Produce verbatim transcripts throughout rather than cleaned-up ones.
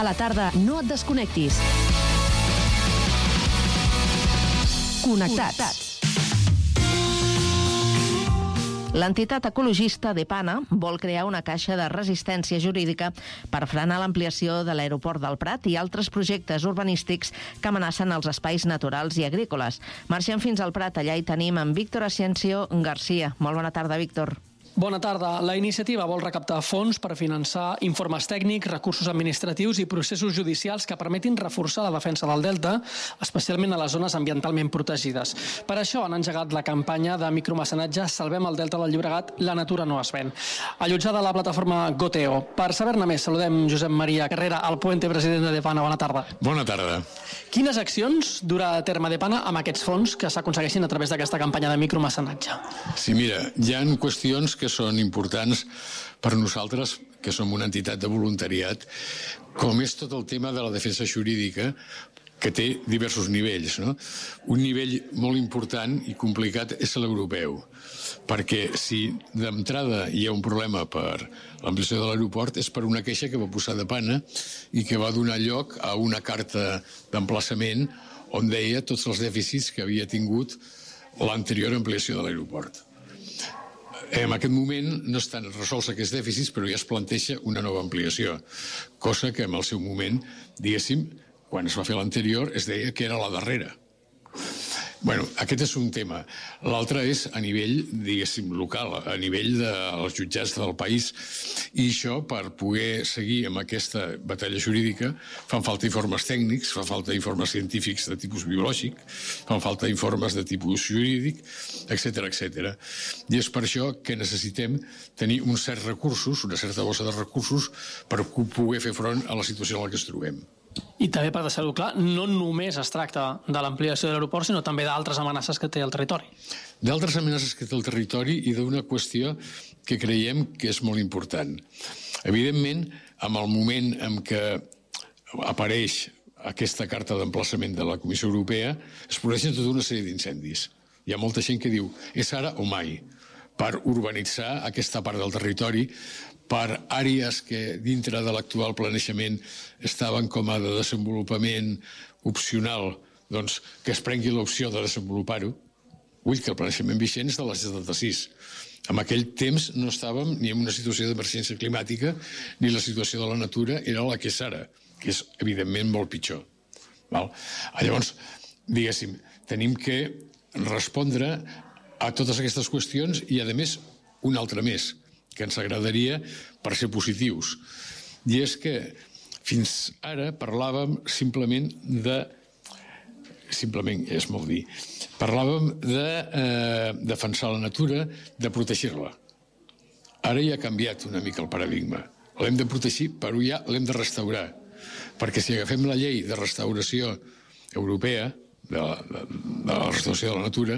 A la tarda no et desconnectis. Connectats. L'entitat ecologista Depana vol crear una caixa de resistència jurídica per frenar l'ampliació de l'aeroport del Prat i altres projectes urbanístics que amenacen els espais naturals i agrícoles. Marxem fins al Prat, allà hi tenim en Víctor Asensio García. Molt bona tarda, Víctor. Bona tarda. La iniciativa vol recaptar fons per finançar informes tècnics, recursos administratius i processos judicials que permetin reforçar la defensa del Delta, especialment a les zones ambientalment protegides. Per això han engegat la campanya de micromecenatge Salvem el Delta del Llobregat, la natura no es ven, allotjada a la plataforma Goteo. Per saber-ne més, saludem Josep Maria Carrera, el Puente, president de Depana. Bona tarda. Bona tarda. Quines accions durà a terme Depana amb aquests fons que s'aconsegueixin a través d'aquesta campanya de micromecenatge? Sí, mira, hi ha qüestions que que són importants per nosaltres, que som una entitat de voluntariat, com és tot el tema de la defensa jurídica, que té diversos nivells, no? Un nivell molt important i complicat és l'europeu, perquè si d'entrada hi ha un problema per l'ampliació de l'aeroport és per una queixa que va posar Depana i que va donar lloc a una carta d'emplaçament on deia tots els dèficits que havia tingut l'anterior ampliació de l'aeroport. En aquest moment no estan resolts aquests dèficits, però ja es planteja una nova ampliació, cosa que en el seu moment, diguéssim, quan es va fer l'anterior, es deia que era la darrera. Bueno, aquest és un tema. L'altre és a nivell, diguéssim, local, a nivell dels jutjats del país, i això, per poder seguir amb aquesta batalla jurídica, fan falta informes tècnics, fan falta informes científics de tipus biològic, fan falta informes de tipus jurídic, etcètera, etcètera. I és per això que necessitem tenir uns certs recursos, una certa bossa de recursos, per poder fer front a la situació en la que es trobem. I també, per deixar-ho clar, no només es tracta de l'ampliació de l'aeroport, sinó també d'altres amenaces que té el territori. D'altres amenaces que té el territori i d'una qüestió que creiem que és molt important. Evidentment, en el moment en què apareix aquesta carta d'emplaçament de la Comissió Europea, es produeixen tota una sèrie d'incendis. Hi ha molta gent que diu, és ara o mai, per urbanitzar aquesta part del territori, per àrees que dintre de l'actual planejament estaven com a de desenvolupament opcional, doncs que es prengui l'opció de desenvolupar-ho. Vull que el planejament vigent és de l'any setanta-sis. En aquell temps no estàvem ni en una situació d'emergència climàtica ni la situació de la natura era la que és ara, que és evidentment molt pitjor. Val? Llavors, diguéssim, tenim que respondre a totes aquestes qüestions i, a més, una altra més, que ens agradaria per ser positius. I és que fins ara parlàvem simplement de... Simplement és molt dir. Parlàvem de eh, defensar la natura, de protegir-la. Ara ja ha canviat una mica el paradigma. L'hem de protegir, però ja l'hem de restaurar. Perquè si agafem la llei de restauració europea, de la, de, de la restauració de la natura,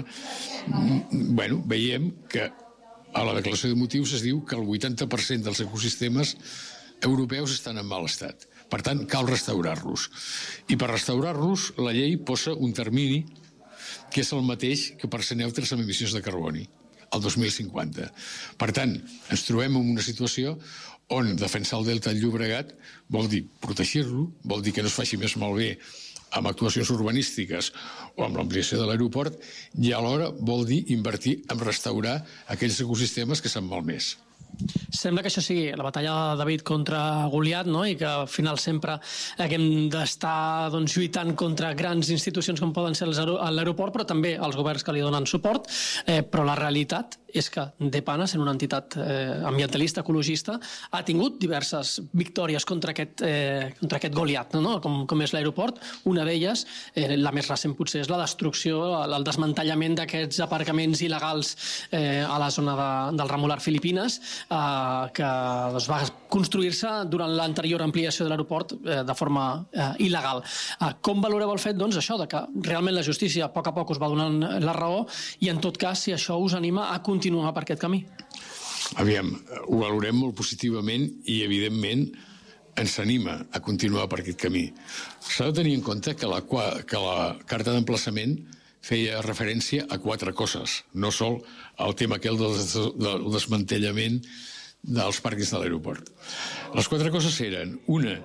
bueno, veiem que a la declaració de motius es diu que el vuitanta per cent dels ecosistemes europeus estan en mal estat. Per tant, cal restaurar-los. I per restaurar-los, la llei posa un termini que és el mateix que per ser neutres amb emissions de carboni, el dos mil cinquanta. Per tant, ens trobem en una situació on defensar el Delta del Llobregat vol dir protegir-lo, vol dir que no es faci més malbé amb actuacions urbanístiques o amb l'ampliació de l'aeroport, i alhora vol dir invertir en restaurar aquells ecosistemes que s'han malmès. Sembla que això sigui la batalla de David contra Goliat, no? I que al final sempre haguem d'estar doncs, lluitant contra grans institucions com poden ser l'aeroport, però també els governs que li donen suport, eh, però la realitat és que Depana, sent una entitat eh, ambientalista, ecologista, ha tingut diverses victòries contra aquest, eh, contra aquest Goliat, no? com, com és l'aeroport. Una d'elles, eh, la més recent potser, és la destrucció, el desmantellament d'aquests aparcaments il·legals eh, a la zona de, del Remolar Filipines, eh, que doncs, va construir-se durant l'anterior ampliació de l'aeroport eh, de forma eh, il·legal. Eh, com valoreu el fet, doncs, això, de que realment la justícia a poc a poc us va donant la raó i, en tot cas, si això us anima a continuar continuar per aquest camí? Aviam, ho valorem molt positivament i, evidentment, ens anima a continuar per aquest camí. S'ha de tenir en compte que la, que la carta d'emplaçament feia referència a quatre coses, no sol al tema aquell del, del desmantellament dels pàrquings de l'aeroport. Les quatre coses eren, una,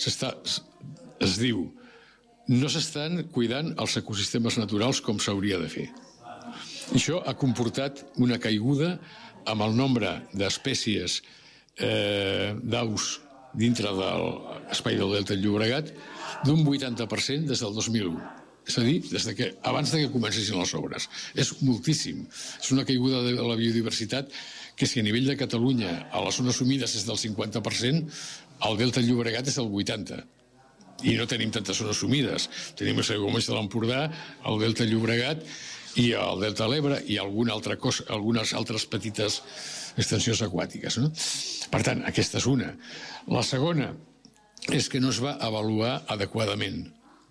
es diu, no s'estan cuidant els ecosistemes naturals com s'hauria de fer. Això ha comportat una caiguda amb el nombre d'espècies eh, d'aus dintre de l'espai del Delta del Llobregat d'un vuitanta per cent des del dos mil u. És a dir, des de que, abans de que comencessin les obres. És moltíssim. És una caiguda de la biodiversitat que si a nivell de Catalunya a les zones humides és del cinquanta per cent, al Delta del Llobregat és del vuitanta per cent. I no tenim tantes zones humides. Tenim el Segomeix de l'Empordà, el Delta del Llobregat i el Delta de l'Ebre i alguna altra cosa, algunes altres petites extensions aquàtiques. No? Per tant, aquesta és una. La segona és que no es va avaluar adequadament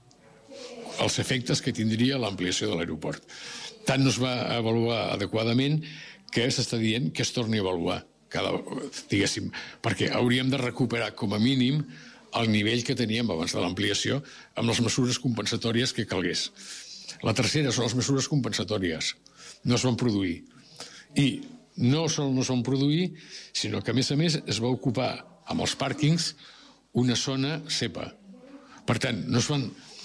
els efectes que tindria l'ampliació de l'aeroport. Tant no es va avaluar adequadament que s'està dient que es torni a avaluar, cada, diguéssim, perquè hauríem de recuperar com a mínim el nivell que teníem abans de l'ampliació amb les mesures compensatòries que calgués. La tercera són les mesures compensatòries. No es van produir. I no sol no es van produir, sinó que, a més a més, es va ocupar amb els pàrquings una zona cepa. Per tant, no es van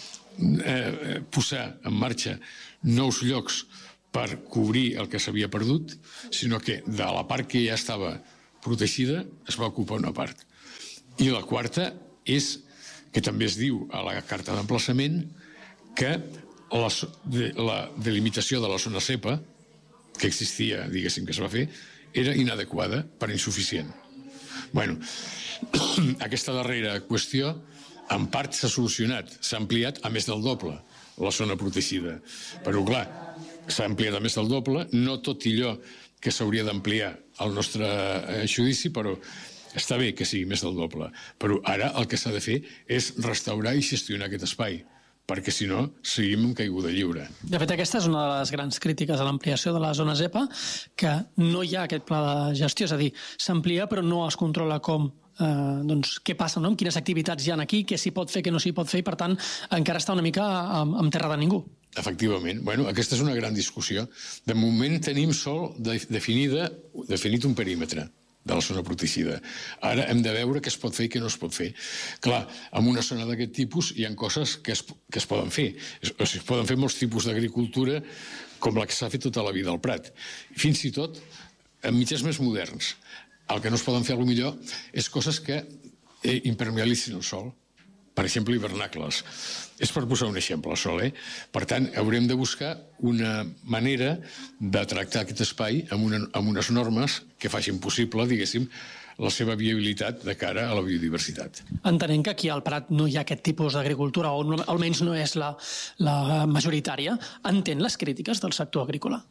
eh, posar en marxa nous llocs per cobrir el que s'havia perdut, sinó que de la part que ja estava protegida es va ocupar una part. I la quarta és, que també es diu a la carta d'emplaçament, que la, la delimitació de la zona cepa, que existia, diguéssim, que es va fer, era inadequada per insuficient. Bueno, aquesta darrera qüestió, en part s'ha solucionat, s'ha ampliat a més del doble la zona protegida. Però, clar, s'ha ampliat a més del doble, no tot allò que s'hauria d'ampliar al nostre judici, però està bé que sigui més del doble. Però ara el que s'ha de fer és restaurar i gestionar aquest espai, perquè si no seguim en caiguda lliure. De fet, aquesta és una de les grans crítiques a l'ampliació de la zona zepa, que no hi ha aquest pla de gestió, és a dir, s'amplia però no es controla com, eh, doncs, què passa, no? Quines activitats hi ha aquí, què s'hi pot fer, què no s'hi pot fer, i per tant encara està una mica en, en terra de ningú. Efectivament. Bueno, aquesta és una gran discussió. De moment tenim sol de, definida, definit un perímetre de la zona protegida. Ara hem de veure què es pot fer i què no es pot fer. Clar, en una zona d'aquest tipus hi ha coses que es, que es poden fer. Es, o sigui, es poden fer molts tipus d'agricultura com la que s'ha fet tota la vida al Prat. Fins i tot en mitjans més moderns. El que no es poden fer, potser, és coses que eh, impermeabilitzin el sòl. Per exemple, hivernacles. És per posar un exemple, sol, eh? Per tant, haurem de buscar una manera de tractar aquest espai amb, una, amb unes normes que facin possible, diguéssim, la seva viabilitat de cara a la biodiversitat. Entenent que aquí al Prat no hi ha aquest tipus d'agricultura, o no, almenys no és la, la majoritària, entén les crítiques del sector agrícola?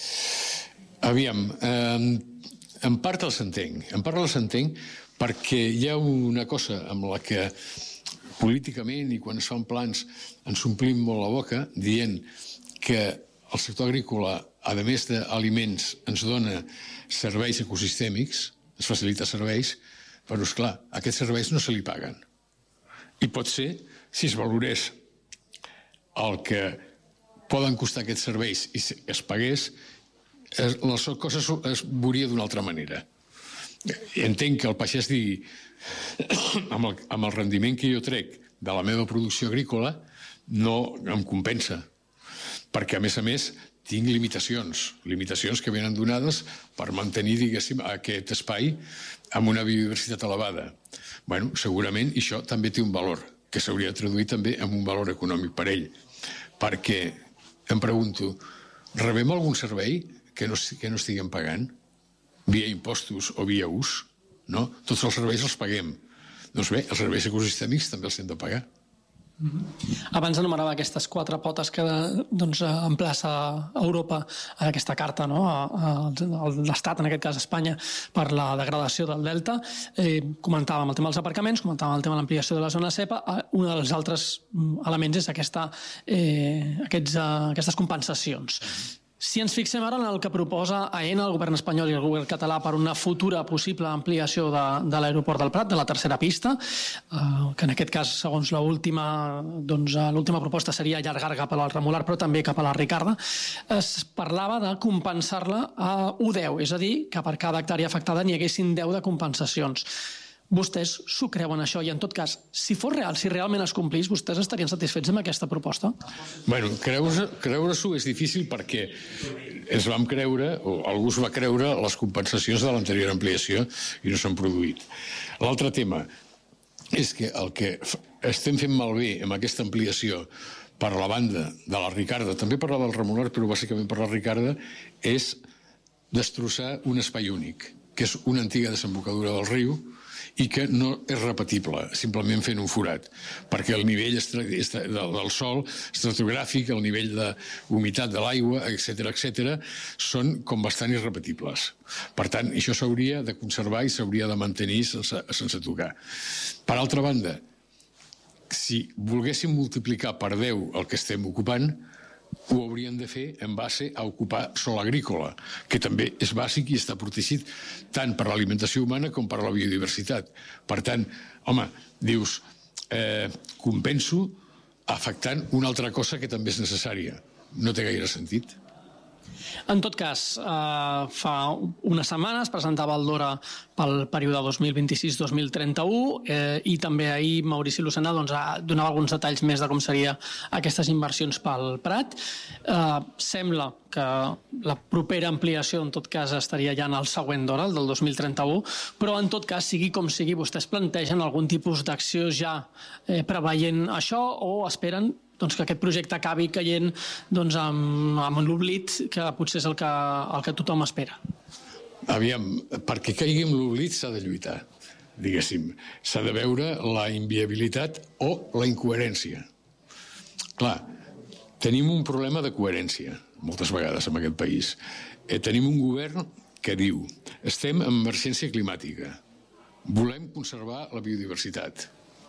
Aviam, eh, en part els entenc. En part els entenc perquè hi ha una cosa amb la que políticament i quan es fan plans ens omplim molt la boca dient que el sector agrícola, a més d'aliments, ens dona serveis ecosistèmics, ens facilita serveis, però, esclar, aquests serveis no se li paguen. I pot ser, si es valorés el que poden costar aquests serveis i es pagués, les coses es veuria d'una altra manera. Entenc que el pagès digui amb el, amb el rendiment que jo trec de la meva producció agrícola no em compensa, perquè a més a més tinc limitacions, limitacions que venen donades per mantenir, diguéssim, aquest espai amb una biodiversitat elevada. Bueno, segurament això també té un valor, que s'hauria de traduir també en un valor econòmic per ell, perquè em pregunto, rebem algun servei que no, que no estiguem pagant via impostos o via ús? No? Tots els serveis els paguem. Doncs bé, els serveis ecosistèmics també els hem de pagar. Mm-hmm. Abans enumerava aquestes quatre potes que doncs, emplaça Europa en aquesta carta, no? a, a l'Estat, en aquest cas Espanya, per la degradació del delta. Eh, comentàvem el tema dels aparcaments, comentàvem el tema de l'ampliació de la zona zepa. Un dels altres elements és aquesta, eh, aquests, uh, aquestes compensacions. Si ens fixem ara en el que proposa AENA, el govern espanyol i el govern català, per una futura possible ampliació de, de l'aeroport del Prat, de la tercera pista, eh, que en aquest cas, segons l'última doncs, l'última proposta seria allargar cap al Remolar, però també cap a la Ricarda, es parlava de compensar-la a u deu, és a dir, que per cada hectàrea afectada n'hi haguessin deu de compensacions. Vostès s'ho creuen això i, en tot cas, si fos real, si realment es complís, vostès estarien satisfets amb aquesta proposta? Bueno, creure-s'ho és difícil perquè ens vam creure, o algú es va creure, les compensacions de l'anterior ampliació i no s'han produït. L'altre tema és que el que estem fent malbé amb aquesta ampliació per la banda de la Ricarda, també per la del Remolar, però bàsicament per la Ricarda, és destrossar un espai únic, que és una antiga desembocadura del riu, i que no és repetible, simplement fent un forat, perquè el nivell del sòl estratogràfic, el nivell d'humitat de l'aigua, etcètera, etcètera, són com bastant irrepetibles. Per tant, això s'hauria de conservar i s'hauria de mantenir sense, sense tocar. Per altra banda, si volguéssim multiplicar per deu el que estem ocupant, ho haurien de fer en base a ocupar sòl agrícola, que també és bàsic i està protegit tant per l'alimentació humana com per la biodiversitat. Per tant, home, dius, eh, compenso afectant una altra cosa que també és necessària. No té gaire sentit. En tot cas, eh, fa unes setmanes presentava el DORA pel període dos mil vint-i-sis dos mil trenta-u eh, i també ahir Maurici Lucena doncs, donava alguns detalls més de com serien aquestes inversions pel Prat. Eh, sembla que la propera ampliació en tot cas estaria ja en el següent DORA, el del dos mil trenta-u, però en tot cas, sigui com sigui, vostès plantegen algun tipus d'acció ja eh, preveient això o esperen doncs, que aquest projecte acabi caient doncs, amb, amb l'oblit, que potser és el que, el que tothom espera. Aviam, perquè caigui amb l'oblit s'ha de lluitar, diguéssim. S'ha de veure la inviabilitat o la incoherència. Clar, tenim un problema de coherència, moltes vegades, en aquest país. Eh, tenim un govern que diu estem en emergència climàtica, volem conservar la biodiversitat.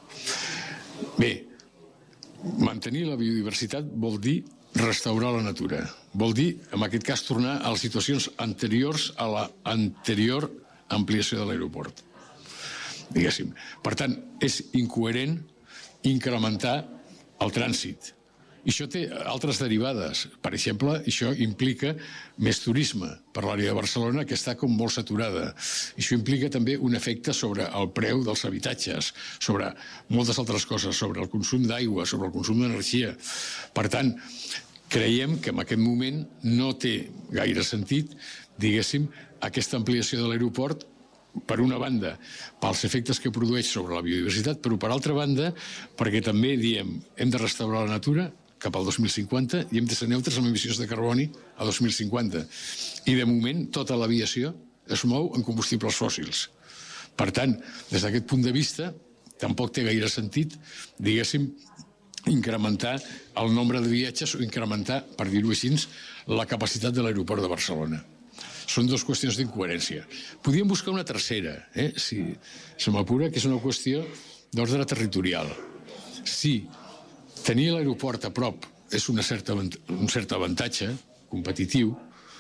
Bé, mantenir la biodiversitat vol dir restaurar la natura. Vol dir, en aquest cas, tornar a les situacions anteriors a l'anterior ampliació de l'aeroport. Diguéssim. Per tant, és incoherent incrementar el trànsit. I això té altres derivades. Per exemple, això implica més turisme per l'àrea de Barcelona, que està com molt saturada. Això implica també un efecte sobre el preu dels habitatges, sobre moltes altres coses, sobre el consum d'aigua, sobre el consum d'energia. Per tant, creiem que en aquest moment no té gaire sentit, diguéssim, aquesta ampliació de l'aeroport, per una banda, pels efectes que produeix sobre la biodiversitat, però per altra banda, perquè també diem hem de restaurar la natura cap al dos mil cinquanta i hem de ser neutres amb emissions de carboni a dos mil cinquanta. I de moment tota l'aviació es mou en combustibles fòssils. Per tant, des d'aquest punt de vista, tampoc té gaire sentit, diguéssim, incrementar el nombre de viatges o incrementar, per dir-ho així, la capacitat de l'aeroport de Barcelona. Són dues qüestions d'incoherència. Podríem buscar una tercera, eh? si se m'apura, que és una qüestió d'ordre territorial. Si tenir l'aeroport a prop és una certa, un cert avantatge competitiu,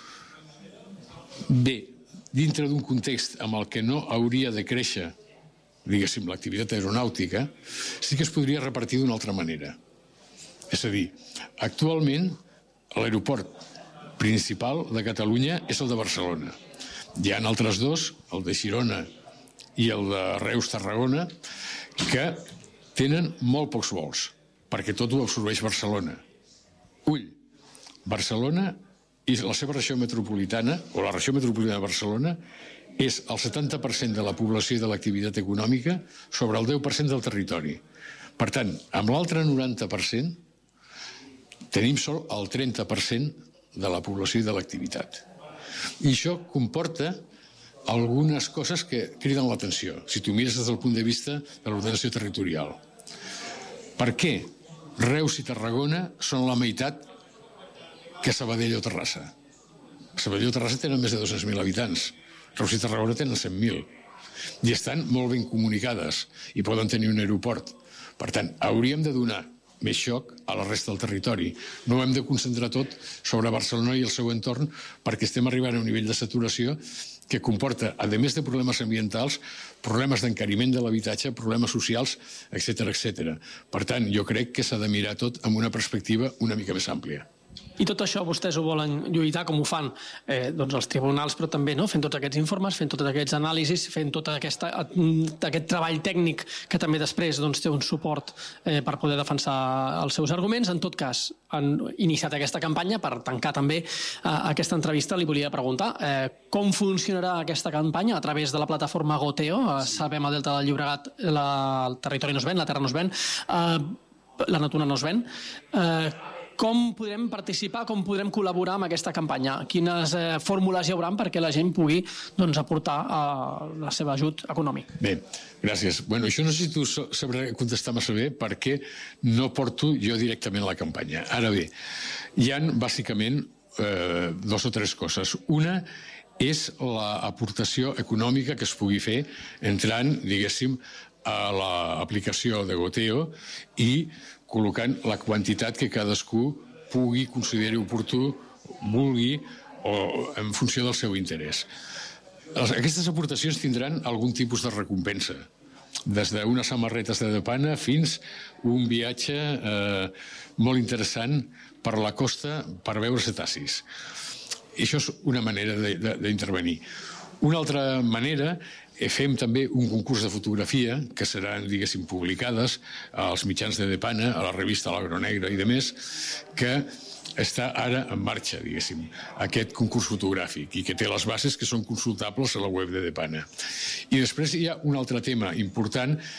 bé, dintre d'un context amb el que no hauria de créixer, diguéssim, l'activitat aeronàutica, sí que es podria repartir d'una altra manera. És a dir, actualment l'aeroport principal de Catalunya és el de Barcelona. Hi ha altres dos, el de Girona i el de Reus-Tarragona, que tenen molt pocs vols, perquè tot ho absorbeix Barcelona. Ull, Barcelona i la seva regió metropolitana, o la regió metropolitana de Barcelona, és el setanta per cent de la població i de l'activitat econòmica sobre el deu per cent del territori. Per tant, amb l'altre noranta per cent tenim sol el trenta per cent de la població i de l'activitat. I això comporta algunes coses que criden l'atenció, si tu mires des del punt de vista de l'ordenació territorial. Per què Reus i Tarragona són la meitat que Sabadell o Terrassa? Sabadell o Terrassa tenen més de dos-cents mil habitants. Reus i Tarragona tenen cent mil. I estan molt ben comunicades i poden tenir un aeroport. Per tant, hauríem de donar més xoc a la resta del territori. No ho hem de concentrar tot sobre Barcelona i el seu entorn perquè estem arribant a un nivell de saturació que comporta, a més de problemes ambientals, problemes d'encariment de l'habitatge, problemes socials, etcètera, etcètera. Per tant, jo crec que s'ha de mirar tot amb una perspectiva una mica més àmplia. I tot això vostès ho volen lluitar, com ho fan eh, doncs els tribunals, però també no? Fent tots aquests informes, fent tots aquests anàlisis, fent tot aquesta, aquest treball tècnic que també després doncs, té un suport eh, per poder defensar els seus arguments. En tot cas, han iniciat aquesta campanya. Per tancar també eh, aquesta entrevista, li volia preguntar eh, com funcionarà aquesta campanya a través de la plataforma Goteo. Eh, sabem a Delta del Llobregat la, el territori no es ven, la terra no es ven, eh, la natura no es ven. Eh, Com podrem participar, com podrem col·laborar amb aquesta campanya? Quines eh, fórmules hi haurà perquè la gent pugui doncs, aportar eh, la seva ajut econòmic? Bé, gràcies. Bueno, això no sé si tu sabré contestar massa bé perquè no porto jo directament la campanya. Ara bé, hi ha bàsicament eh, dos o tres coses. Una és l'aportació econòmica que es pugui fer entrant, diguéssim, a l'aplicació de Goteo i col·locant la quantitat que cadascú pugui considerar oportú, vulgui, o en funció del seu interès. Aquestes aportacions tindran algun tipus de recompensa, des d'unes samarretes de Depana fins un viatge eh, molt interessant per la costa per veure cetacis. I això és una manera d'intervenir. Una altra manera, fem també un concurs de fotografia que seran, diguéssim, publicades als mitjans de Depana, a la revista L'Agronegra i demés, que està ara en marxa, diguéssim, aquest concurs fotogràfic i que té les bases que són consultables a la web de Depana. I després hi ha un altre tema important